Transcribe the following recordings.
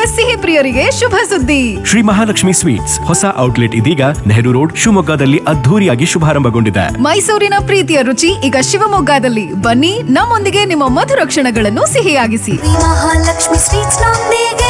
ಸಿಹಿ ಪ್ರಿಯರಿಗೆ ಶುಭ ಸುದ್ದಿ. ಶ್ರೀ ಮಹಾಲಕ್ಷ್ಮಿ ಸ್ವೀಟ್ಸ್ ಹೊಸ ಔಟ್ಲೆಟ್ ಇದೀಗ ನೆಹರು ರೋಡ್ ಶಿವಮೊಗ್ಗದಲ್ಲಿ ಅದ್ಧೂರಿಯಾಗಿ ಶುಭಾರಂಭಗೊಂಡಿದೆ. ಮೈಸೂರಿನ ಪ್ರೀತಿಯ ರುಚಿ ಈಗ ಶಿವಮೊಗ್ಗದಲ್ಲಿ. ಬನ್ನಿ, ನಮ್ಮೊಂದಿಗೆ ನಿಮ್ಮ ಮಧುರ ಕ್ಷಣಗಳನ್ನು ಸಿಹಿಯಾಗಿಸಿ. ಮಹಾಲಕ್ಷ್ಮಿ ಸ್ವೀಟ್ಸ್ ನೊಂದಿಗೆ.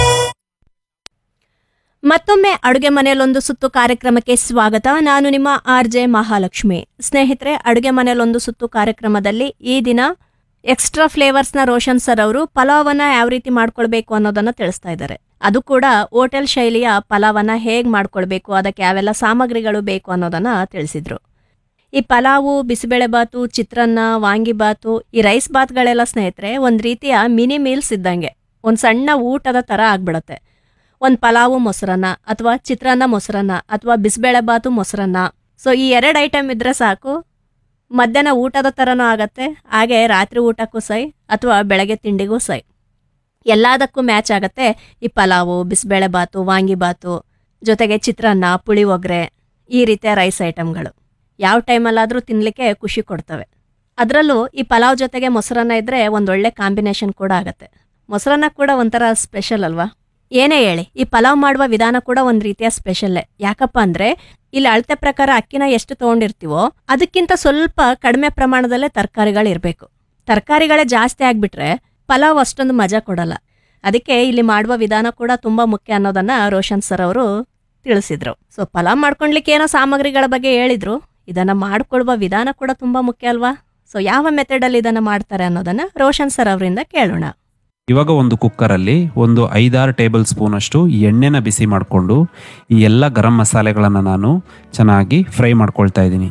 ಮತ್ತೊಮ್ಮೆ ಅಡುಗೆ ಮನೆಯಲ್ಲೊಂದು ಸುತ್ತು ಕಾರ್ಯಕ್ರಮಕ್ಕೆ ಸ್ವಾಗತ. ನಾನು ನಿಮ್ಮ RJ ಮಹಾಲಕ್ಷ್ಮಿ. ಸ್ನೇಹಿತರೆ, ಅಡುಗೆ ಮನೆಯಲ್ಲೊಂದು ಸುತ್ತು ಕಾರ್ಯಕ್ರಮದಲ್ಲಿ ಈ ದಿನ ಎಕ್ಸ್ಟ್ರಾ ಫ್ಲೇವರ್ಸ್ನ ರೋಷನ್ ಸರ್ ಅವರು ಪಲಾವನ್ನ ಯಾವ ರೀತಿ ಮಾಡ್ಕೊಳ್ಬೇಕು ಅನ್ನೋದನ್ನ ತಿಳಿಸ್ತಾ ಇದ್ದಾರೆ. ಅದು ಕೂಡ ಹೋಟೆಲ್ ಶೈಲಿಯ ಪಲಾವನ್ನ ಹೇಗೆ ಮಾಡ್ಕೊಳ್ಬೇಕು, ಅದಕ್ಕೆ ಯಾವೆಲ್ಲ ಸಾಮಗ್ರಿಗಳು ಬೇಕು ಅನ್ನೋದನ್ನ ತಿಳಿಸಿದ್ರು. ಈ ಪಲಾವು, ಬಿಸಿಬೇಳೆಬಾತು, ಚಿತ್ರಾನ್ನ, ವಾಂಗಿಬಾತು, ಈ ರೈಸ್ ಬಾತ್ಗಳೆಲ್ಲ ಸ್ನೇಹಿತರೆ ಒಂದು ರೀತಿಯ ಮಿನಿ ಮೀಲ್ಸ್ ಇದ್ದಂಗೆ, ಒಂದು ಸಣ್ಣ ಊಟದ ಥರ ಆಗ್ಬಿಡತ್ತೆ. ಒಂದು ಪಲಾವು ಮೊಸರನ್ನ ಅಥವಾ ಚಿತ್ರಾನ್ನ ಮೊಸರನ್ನ ಅಥವಾ ಬಿಸಿಬೇಳೆಬಾತು ಮೊಸರನ್ನ. ಸೊ ಈ 2 ಐಟಮ್ ಇದ್ರೆ ಸಾಕು, ಮಧ್ಯಾಹ್ನ ಊಟದ ಥರನೂ ಆಗತ್ತೆ, ಹಾಗೆ ರಾತ್ರಿ ಊಟಕ್ಕೂ ಸೈ ಅಥವಾ ಬೆಳಗ್ಗೆ ತಿಂಡಿಗೂ ಸೈ, ಎಲ್ಲದಕ್ಕೂ ಮ್ಯಾಚ್ ಆಗತ್ತೆ ಈ ಪಲಾವು, ಬಿಸಿಬೇಳೆಬಾತು, ವಾಂಗಿಬಾತು, ಜೊತೆಗೆ ಚಿತ್ರಾನ್ನ, ಪುಳಿಯೋಗರೆ, ಈ ರೀತಿಯ ರೈಸ್ ಐಟಮ್ಗಳು ಯಾವ ಟೈಮಲ್ಲಾದರೂ ತಿನ್ನಲಿಕ್ಕೆ ಖುಷಿ ಕೊಡ್ತವೆ. ಅದರಲ್ಲೂ ಈ ಪಲಾವ್ ಜೊತೆಗೆ ಮೊಸರನ್ನ ಇದ್ದರೆ ಒಂದೊಳ್ಳೆ ಕಾಂಬಿನೇಷನ್ ಕೂಡ ಆಗತ್ತೆ. ಮೊಸರನ್ನ ಕೂಡ ಒಂಥರ ಸ್ಪೆಷಲ್ ಅಲ್ವಾ? ಏನೇ ಹೇಳಿ, ಈ ಪಲಾವ್ ಮಾಡುವ ವಿಧಾನ ಕೂಡ ಒಂದು ರೀತಿಯ ಸ್ಪೆಷಲ್ಲೇ. ಯಾಕಪ್ಪ ಅಂದರೆ ಇಲ್ಲಿ ಅಳತೆ ಪ್ರಕಾರ ಅಕ್ಕಿನ ಎಷ್ಟು ತೊಗೊಂಡಿರ್ತೀವೋ ಅದಕ್ಕಿಂತ ಸ್ವಲ್ಪ ಕಡಿಮೆ ಪ್ರಮಾಣದಲ್ಲೇ ತರಕಾರಿಗಳಿರಬೇಕು. ತರಕಾರಿಗಳೇ ಜಾಸ್ತಿ ಆಗಿಬಿಟ್ರೆ ಪಲಾವ್ ಅಷ್ಟೊಂದು ಮಜಾ ಕೊಡಲ್ಲ. ಅದಕ್ಕೆ ಇಲ್ಲಿ ಮಾಡುವ ವಿಧಾನ ಕೂಡ ತುಂಬ ಮುಖ್ಯ ಅನ್ನೋದನ್ನು ರೋಷನ್ ಸರ್ ಅವರು ತಿಳಿಸಿದ್ರು. ಸೊ ಪಲಾವ್ ಮಾಡ್ಕೊಳ್ಲಿಕ್ಕೆ ಏನೋ ಸಾಮಗ್ರಿಗಳ ಬಗ್ಗೆ ಹೇಳಿದ್ರು, ಇದನ್ನು ಮಾಡಿಕೊಳ್ಳುವ ವಿಧಾನ ಕೂಡ ತುಂಬ ಮುಖ್ಯ ಅಲ್ವಾ? ಸೊ ಯಾವ ಮೆಥಡಲ್ಲಿ ಇದನ್ನು ಮಾಡ್ತಾರೆ ಅನ್ನೋದನ್ನು ರೋಷನ್ ಸರ್ ಅವರಿಂದ ಕೇಳೋಣ. ಇವಾಗ ಒಂದು ಕುಕ್ಕರಲ್ಲಿ ಒಂದು 5-6 ಟೇಬಲ್ ಸ್ಪೂನಷ್ಟು ಎಣ್ಣೆನ ಬಿಸಿ ಮಾಡಿಕೊಂಡು ಈ ಎಲ್ಲ ಗರಂ ಮಸಾಲೆಗಳನ್ನು ನಾನು ಚೆನ್ನಾಗಿ ಫ್ರೈ ಮಾಡ್ಕೊಳ್ತಾ ಇದ್ದೀನಿ.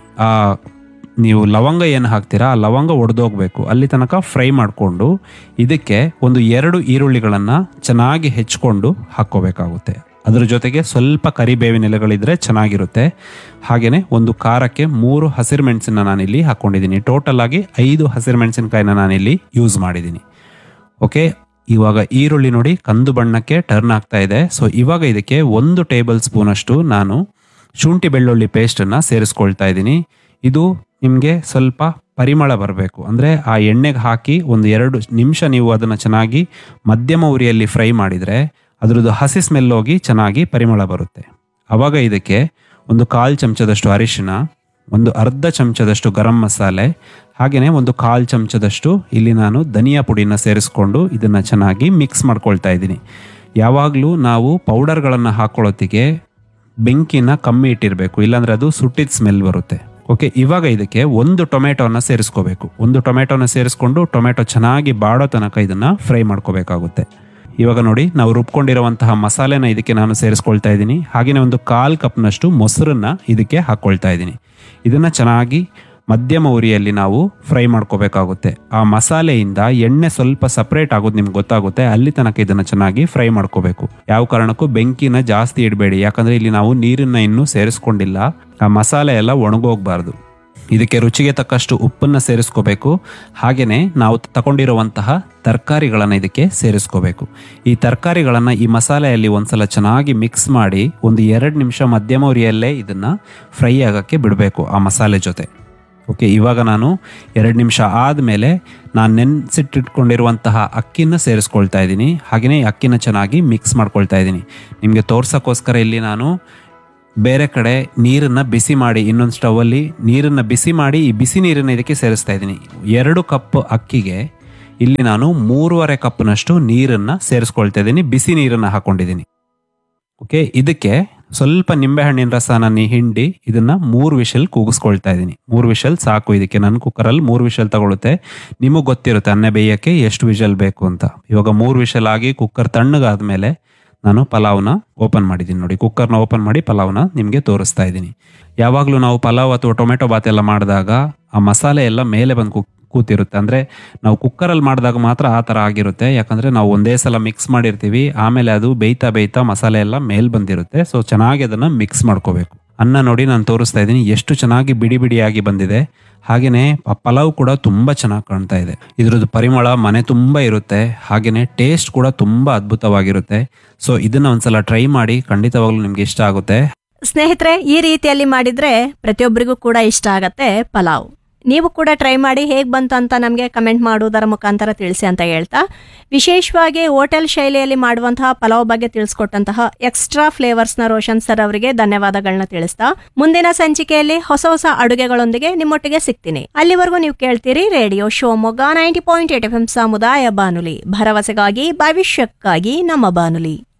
ನೀವು ಲವಂಗ ಏನು ಹಾಕ್ತೀರಾ ಆ ಲವಂಗ ಒಡೆದೋಗ್ಬೇಕು, ಅಲ್ಲಿ ತನಕ ಫ್ರೈ ಮಾಡಿಕೊಂಡು ಇದಕ್ಕೆ ಒಂದು 2 ಈರುಳ್ಳಿಗಳನ್ನು ಚೆನ್ನಾಗಿ ಹೆಚ್ಕೊಂಡು ಹಾಕ್ಕೋಬೇಕಾಗುತ್ತೆ. ಅದ್ರ ಜೊತೆಗೆ ಸ್ವಲ್ಪ ಕರಿಬೇವಿನ ಎಲೆಗಳಿದ್ರೆ ಚೆನ್ನಾಗಿರುತ್ತೆ. ಹಾಗೆಯೇ ಒಂದು ಖಾರಕ್ಕೆ 3 ಹಸಿರು ಮೆಣಸನ್ನ ನಾನಿಲ್ಲಿ ಹಾಕ್ಕೊಂಡಿದ್ದೀನಿ. ಟೋಟಲ್ ಆಗಿ 5 ಹಸಿರು ಮೆಣಸಿನಕಾಯಿನ ನಾನಿಲ್ಲಿ ಯೂಸ್ ಮಾಡಿದ್ದೀನಿ. ಓಕೆ, ಇವಾಗ ಈರುಳ್ಳಿ ನೋಡಿ ಕಂದು ಬಣ್ಣಕ್ಕೆ ಟರ್ನ್ ಆಗ್ತಾ ಇದೆ. ಸೊ ಇವಾಗ ಇದಕ್ಕೆ 1 ಟೇಬಲ್ ಸ್ಪೂನಷ್ಟು ನಾನು ಶುಂಠಿ ಬೆಳ್ಳುಳ್ಳಿ ಪೇಸ್ಟನ್ನು ಸೇರಿಸ್ಕೊಳ್ತಾ ಇದ್ದೀನಿ. ಇದು ನಿಮಗೆ ಸ್ವಲ್ಪ ಪರಿಮಳ ಬರಬೇಕು, ಅಂದರೆ ಆ ಎಣ್ಣೆಗೆ ಹಾಕಿ ಒಂದು 2 ನಿಮಿಷ ನೀವು ಅದನ್ನು ಚೆನ್ನಾಗಿ ಮಧ್ಯಮ ಉರಿಯಲ್ಲಿ ಫ್ರೈ ಮಾಡಿದರೆ ಅದರದ್ದು ಹಸಿ ಸ್ಮೆಲ್ ಹೋಗಿ ಚೆನ್ನಾಗಿ ಪರಿಮಳ ಬರುತ್ತೆ. ಆವಾಗ ಇದಕ್ಕೆ ಒಂದು 1/4 ಚಮಚದಷ್ಟು ಅರಿಶಿನ, ಒಂದು ಅರ್ಧ ಚಮಚದಷ್ಟು ಗರಂ ಮಸಾಲೆ, ಹಾಗೆಯೇ ಒಂದು 1/4 ಚಮಚದಷ್ಟು ಇಲ್ಲಿ ನಾನು ಧನಿಯಾ ಪುಡಿನ ಸೇರಿಸ್ಕೊಂಡು ಇದನ್ನು ಚೆನ್ನಾಗಿ ಮಿಕ್ಸ್ ಮಾಡ್ಕೊಳ್ತಾ ಇದ್ದೀನಿ. ಯಾವಾಗಲೂ ನಾವು ಪೌಡರ್ಗಳನ್ನು ಹಾಕೊಳ್ಳೋತ್ತಿಗೆ ಬೆಂಕಿನ ಕಮ್ಮಿ ಇಟ್ಟಿರಬೇಕು, ಇಲ್ಲಾಂದರೆ ಅದು ಸುಟ್ಟಿದ ಸ್ಮೆಲ್ ಬರುತ್ತೆ. ಓಕೆ, ಇವಾಗ ಇದಕ್ಕೆ 1 ಟೊಮೆಟೊನ ಸೇರಿಸ್ಕೋಬೇಕು. 1 ಟೊಮೆಟೊನ ಸೇರಿಸ್ಕೊಂಡು ಟೊಮೆಟೊ ಚೆನ್ನಾಗಿ ಬಾಡೋ ತನಕ ಇದನ್ನು ಫ್ರೈ ಮಾಡ್ಕೋಬೇಕಾಗುತ್ತೆ. ಇವಾಗ ನೋಡಿ, ನಾವು ರುಬ್ಕೊಂಡಿರುವಂತಹ ಮಸಾಲೆನ ಇದಕ್ಕೆ ನಾನು ಸೇರಿಸ್ಕೊಳ್ತಾ ಇದ್ದೀನಿ. ಹಾಗೆಯೇ ಒಂದು 1/4 ಕಪ್ನಷ್ಟು ಮೊಸರನ್ನ ಇದಕ್ಕೆ ಹಾಕ್ಕೊಳ್ತಾ ಇದ್ದೀನಿ. ಇದನ್ನು ಚೆನ್ನಾಗಿ ಮಧ್ಯಮ ಉರಿಯಲ್ಲಿ ನಾವು ಫ್ರೈ ಮಾಡ್ಕೋಬೇಕಾಗುತ್ತೆ. ಆ ಮಸಾಲೆಯಿಂದ ಎಣ್ಣೆ ಸ್ವಲ್ಪ ಸಪ್ರೇಟ್ ಆಗೋದು ನಿಮ್ಗೆ ಗೊತ್ತಾಗುತ್ತೆ, ಅಲ್ಲಿ ತನಕ ಇದನ್ನು ಚೆನ್ನಾಗಿ ಫ್ರೈ ಮಾಡ್ಕೋಬೇಕು. ಯಾವ ಕಾರಣಕ್ಕೂ ಬೆಂಕಿನ ಜಾಸ್ತಿ ಇಡಬೇಡಿ, ಯಾಕಂದರೆ ಇಲ್ಲಿ ನಾವು ನೀರನ್ನು ಇನ್ನೂ ಸೇರಿಸ್ಕೊಂಡಿಲ್ಲ. ಆ ಮಸಾಲೆ ಎಲ್ಲ ಒಣಗೋಗ್ಬಾರ್ದು. ಇದಕ್ಕೆ ರುಚಿಗೆ ತಕ್ಕಷ್ಟು ಉಪ್ಪನ್ನು ಸೇರಿಸ್ಕೋಬೇಕು. ಹಾಗೆಯೇ ನಾವು ತಗೊಂಡಿರುವಂತಹ ತರಕಾರಿಗಳನ್ನು ಇದಕ್ಕೆ ಸೇರಿಸ್ಕೋಬೇಕು. ಈ ತರಕಾರಿಗಳನ್ನು ಈ ಮಸಾಲೆಯಲ್ಲಿ ಒಂದ್ಸಲ ಚೆನ್ನಾಗಿ ಮಿಕ್ಸ್ ಮಾಡಿ ಒಂದು 2 ನಿಮಿಷ ಮಧ್ಯಮ ಉರಿಯಲ್ಲೇ ಇದನ್ನು ಫ್ರೈ ಆಗೋಕ್ಕೆ ಬಿಡಬೇಕು ಆ ಮಸಾಲೆ ಜೊತೆ. ಓಕೆ, ಇವಾಗ ನಾನು 2 ನಿಮಿಷ ಆದಮೇಲೆ ನಾನು ನೆನೆಸಿಟ್ಟಿಟ್ಕೊಂಡಿರುವಂತಹ ಅಕ್ಕಿನ ಸೇರಿಸ್ಕೊಳ್ತಾ ಇದ್ದೀನಿ. ಹಾಗೆಯೇ ಅಕ್ಕಿನ ಚೆನ್ನಾಗಿ ಮಿಕ್ಸ್ ಮಾಡ್ಕೊಳ್ತಾ ಇದ್ದೀನಿ. ನಿಮಗೆ ತೋರ್ಸೋಕ್ಕೋಸ್ಕರ ಇಲ್ಲಿ ನಾನು ಬೇರೆ ಕಡೆ ನೀರನ್ನು ಬಿಸಿ ಮಾಡಿ, ಇನ್ನೊಂದು ಸ್ಟವಲ್ಲಿ ನೀರನ್ನು ಬಿಸಿ ಮಾಡಿ ಈ ಬಿಸಿ ನೀರನ್ನು ಇದಕ್ಕೆ ಸೇರಿಸ್ತಾ ಇದ್ದೀನಿ. 2 ಕಪ್ ಅಕ್ಕಿಗೆ ಇಲ್ಲಿ ನಾನು 3.5 ಕಪ್ನಷ್ಟು ನೀರನ್ನು ಸೇರಿಸ್ಕೊಳ್ತಾ ಇದ್ದೀನಿ. ಬಿಸಿ ನೀರನ್ನು ಹಾಕ್ಕೊಂಡಿದ್ದೀನಿ. ಓಕೆ, ಇದಕ್ಕೆ ಸ್ವಲ್ಪ ನಿಂಬೆಹಣ್ಣಿನ ರಸನ ಹಿಂಡಿ ಇದನ್ನು 3 ವಿಷಲ್ ಕೂಗಿಸ್ಕೊಳ್ತಾ ಇದ್ದೀನಿ. 3 ವಿಷಲ್ ಸಾಕು ಇದಕ್ಕೆ. ನನ್ನ ಕುಕ್ಕರಲ್ಲಿ 3 ವಿಷಲ್ ತಗೊಳುತ್ತೆ. ನಿಮಗೆ ಗೊತ್ತಿರುತ್ತೆ ಅನ್ನ ಬೇಯೋಕ್ಕೆ ಎಷ್ಟು ವಿಷಲ್ ಬೇಕು ಅಂತ. ಇವಾಗ 3 ವಿಷಲ್ ಆಗಿ ಕುಕ್ಕರ್ ತಣ್ಣಗಾದ್ಮೇಲೆ ನಾನು ಪಲಾವ್ನ ಓಪನ್ ಮಾಡಿದ್ದೀನಿ. ನೋಡಿ, ಕುಕ್ಕರ್ನ ಓಪನ್ ಮಾಡಿ ಪಲಾವ್ನ ನಿಮಗೆ ತೋರಿಸ್ತಾ ಇದ್ದೀನಿ. ಯಾವಾಗಲೂ ನಾವು ಪಲಾವ್ ಅಥವಾ ಟೊಮೆಟೊ ಬಾತ್ ಎಲ್ಲ ಮಾಡಿದಾಗ ಆ ಮಸಾಲೆ ಎಲ್ಲ ಮೇಲೆ ಬಂದು ಕೂತಿರುತ್ತೆ. ಅಂದರೆ ನಾವು ಕುಕ್ಕರಲ್ಲಿ ಮಾಡಿದಾಗ ಮಾತ್ರ ಆ ಥರ ಆಗಿರುತ್ತೆ. ಯಾಕಂದರೆ ನಾವು ಒಂದೇ ಸಲ ಮಿಕ್ಸ್ ಮಾಡಿರ್ತೀವಿ, ಆಮೇಲೆ ಅದು ಬೇಯ್ತಾ ಮಸಾಲೆ ಎಲ್ಲ ಮೇಲೆ ಬಂದಿರುತ್ತೆ. ಸೊ ಚೆನ್ನಾಗಿ ಅದನ್ನು ಮಿಕ್ಸ್ ಮಾಡ್ಕೋಬೇಕು. ಅನ್ನ ನೋಡಿ ನಾನು ತೋರಿಸ್ತಾ ಇದ್ದೀನಿ ಎಷ್ಟು ಚೆನ್ನಾಗಿ ಬಿಡಿ ಬಿಡಿಯಾಗಿ ಬಂದಿದೆ. ಹಾಗೆಯೇ ಪಲಾವ್ ಕೂಡ ತುಂಬ ಚೆನ್ನಾಗಿ ಕಾಣ್ತಾ ಇದೆ. ಇದ್ರದ್ದು ಪರಿಮಳ ಮನೆ ತುಂಬ ಇರುತ್ತೆ. ಹಾಗೆಯೇ ಟೇಸ್ಟ್ ಕೂಡ ತುಂಬ ಅದ್ಭುತವಾಗಿರುತ್ತೆ. ಸೊ ಇದನ್ನು ಒಂದ್ಸಲ ಟ್ರೈ ಮಾಡಿ, ಖಂಡಿತವಾಗ್ಲೂ ನಿಮ್ಗೆ ಇಷ್ಟ ಆಗುತ್ತೆ. ಸ್ನೇಹಿತರೆ, ಈ ರೀತಿಯಲ್ಲಿ ಮಾಡಿದ್ರೆ ಪ್ರತಿಯೊಬ್ಬರಿಗೂ ಕೂಡ ಇಷ್ಟ ಆಗತ್ತೆ ಪಲಾವ್. ನೀವು ಕೂಡ ಟ್ರೈ ಮಾಡಿ ಹೇಗೆ ಬಂತು ಅಂತ ನಮಗೆ ಕಮೆಂಟ್ ಮಾಡುವುದರ ಮುಖಾಂತರ ತಿಳಿಸಿ ಅಂತ ಹೇಳ್ತಾ, ವಿಶೇಷವಾಗಿ ಹೋಟೆಲ್ ಶೈಲಿಯಲ್ಲಿ ಮಾಡುವಂತಹ ಪಲಾವ್ ಬಗ್ಗೆ ತಿಳಿಸ್ಕೊಟ್ಟಂತಹ ಎಕ್ಸ್ಟ್ರಾ ಫ್ಲೇವರ್ಸ್ನ ರೋಷನ್ ಸರ್ ಅವರಿಗೆ ಧನ್ಯವಾದಗಳನ್ನ ತಿಳಿಸ್ತಾ, ಮುಂದಿನ ಸಂಚಿಕೆಯಲ್ಲಿ ಹೊಸ ಹೊಸ ಅಡುಗೆಗಳೊಂದಿಗೆ ನಿಮ್ಮೊಟ್ಟಿಗೆ ಸಿಗ್ತೀನಿ. ಅಲ್ಲಿವರೆಗೂ ನೀವು ಕೇಳ್ತೀರಿ ರೇಡಿಯೋ ಶಿವಮೊಗ್ಗ 90.8 FM ಸಮುದಾಯ ಬಾನುಲಿ, ಭರವಸೆಗಾಗಿ ಭವಿಷ್ಯಕ್ಕಾಗಿ ನಮ್ಮ ಬಾನುಲಿ.